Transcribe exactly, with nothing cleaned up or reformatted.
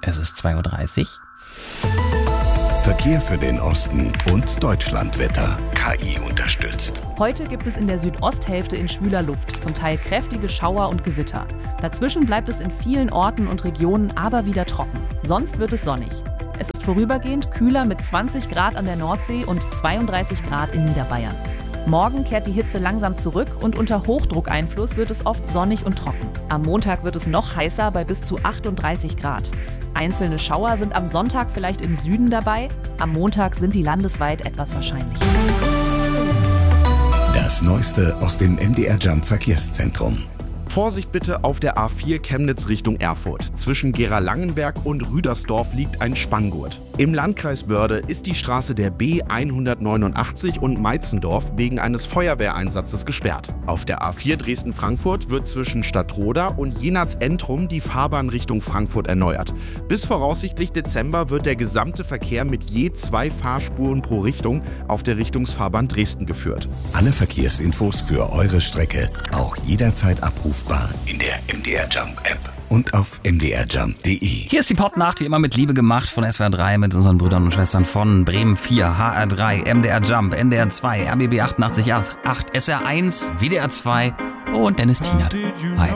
Es ist zwei Uhr dreißig. Verkehr für den Osten und Deutschlandwetter. K I unterstützt. Heute gibt es in der Südosthälfte in schwüler Luft zum Teil kräftige Schauer und Gewitter. Dazwischen bleibt es in vielen Orten und Regionen aber wieder trocken. Sonst wird es sonnig. Es ist vorübergehend kühler mit zwanzig Grad an der Nordsee und zweiunddreißig Grad in Niederbayern. Morgen kehrt die Hitze langsam zurück und unter Hochdruckeinfluss wird es oft sonnig und trocken. Am Montag wird es noch heißer bei bis zu achtunddreißig Grad. Einzelne Schauer sind am Sonntag vielleicht im Süden dabei, am Montag sind die landesweit etwas wahrscheinlich. Das Neueste aus dem M D R Jump Verkehrszentrum. Vorsicht bitte auf der A vier Chemnitz Richtung Erfurt. Zwischen Gera-Langenberg und Rüdersdorf liegt ein Spanngurt. Im Landkreis Börde ist die Straße der B hundertneunundachtzig und Meitzendorf wegen eines Feuerwehreinsatzes gesperrt. Auf der A vier Dresden-Frankfurt wird zwischen Stadtroda und Jenatz-Entrum die Fahrbahn Richtung Frankfurt erneuert. Bis voraussichtlich Dezember wird der gesamte Verkehr mit je zwei Fahrspuren pro Richtung auf der Richtungsfahrbahn Dresden geführt. Alle Verkehrsinfos für eure Strecke auch jederzeit abrufbar in der M D R Jump App und auf m d r jump punkt d e. Hier ist die Popnacht, wie immer mit Liebe gemacht von S W R drei mit unseren Brüdern und Schwestern von Bremen vier, H R drei, M D R Jump, N D R zwei, R B B achtundachtzig Komma acht, S R eins, W D R zwei und Dennis Tienert. Hi.